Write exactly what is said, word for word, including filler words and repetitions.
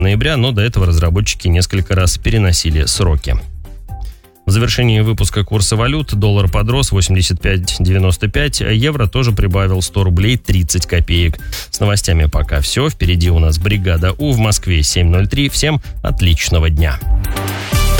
ноября, но до этого разработчики несколько раз переносили сроки. В завершении выпуска курса валют доллар подрос восемьдесят пять девяносто пять, а евро тоже прибавил сто рублей тридцать копеек. С новостями пока все. Впереди у нас бригада У в Москве семь ноль три. Всем отличного дня.